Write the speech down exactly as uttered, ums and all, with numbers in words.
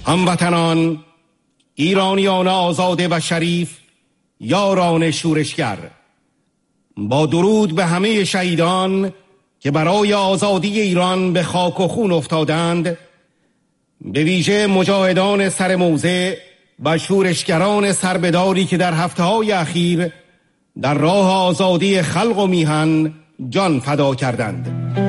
هموطنان، ایرانیان آزاد و شریف، یاران شورشگر، با درود به همه شهیدان که برای آزادی ایران به خاک و خون افتادند، به ویژه مجاهدان سرموضع و شورشگران سربداری که در هفته‌های اخیر در راه آزادی خلق و میهن جان فدا کردند.